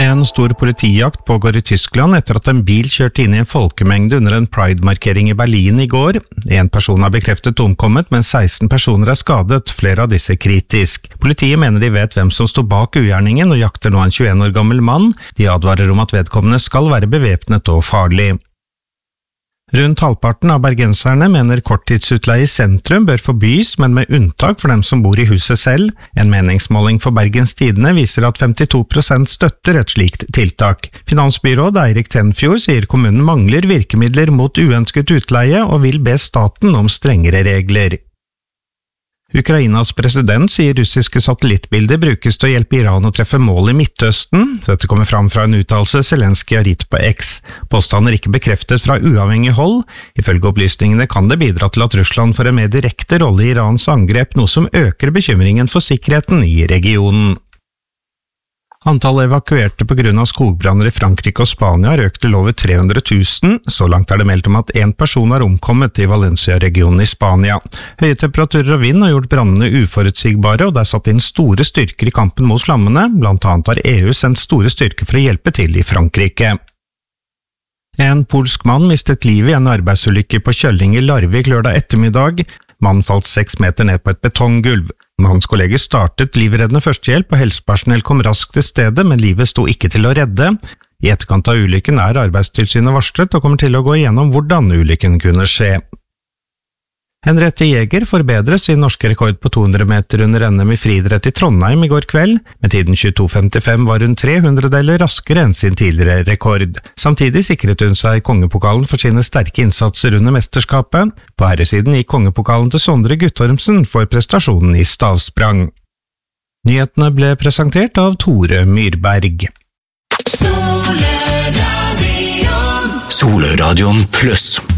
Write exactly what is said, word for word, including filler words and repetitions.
En stor politijakt pågår i Tyskland etter at en bil kjørte inn i en folkemengde under en Pride-markering i Berlin i går. En person er bekreftet omkommet, men seksten personer er skadet, flere av disse kritisk. Politiet mener de vet hvem som stod bak ugjerningen og jakter nå en tjueen år gammel mann. De advarer om at vedkommende skal være bevæpnet og farlig. Rundt halvparten av bergenserne mener korttidsutleie i sentrum bør forbys, men med unntak for dem som bor i huset selv. En meningsmåling for Bergens Tidende viser at femtito prosent støtter et slikt tiltak. Finansbyråd Eirik Tenfjord sier kommunen mangler virkemidler mot uønsket utleie og vil be staten om strengere regler. Ukrainas president sier russiske satellittbilder brukes til å hjelpe Iran å treffe mål i Midtøsten. Dette kommer fram fra en uttalelse Zelenskyj har gitt på X. Påstander ikke bekreftet fra uavhengig hold. Ifølge opplysningene kan det bidra til at Russland får en mer direkte rolle i Irans angrep, noe som øker bekymringen for sikkerheten i regionen. Antallet evakuerte på grunn av skogbranner i Frankrike og Spania har økt til over tre hundre tusen. Så langt er det meldt om at en person har omkommet i Valencia-regionen i Spania. Høye temperaturer og vind har gjort brannene uforutsigbare, og det er satt inn store styrker i kampen mot flammene. Blant annet har E U sendt store styrker for å hjelpe til i Frankrike. En polsk mann mistet livet i en arbeidsulykke på Kjølling i Larvik lørdag ettermiddag. Mannen falt seks meter ned på et betonggulv. Hans kolleger startet livreddende førstehjelp, og helsepersonell kom raskt til stedet, men livet sto ikke til å redde. I etterkant av ulykken er Arbeidstilsynet varslet og kommer til å gå igjennom hvordan ulykken kunne skje. Henriette Jæger forbedret sin norske rekord på to hundre meter under N M i friidrett i Trondheim i går kveld. Med tiden tjueto femtifem var hun tre hundredeler raskere enn sin tidligere rekord. Samtidig sikret hun seg kongepokalen for sine sterke innsatser under mesterskapet. På herresiden gikk kongepokalen til Sondre Guttormsen for prestasjonen i stavsprang. Nyhetene ble presentert av Tore Myrberg. Soleradion Soleradion pluss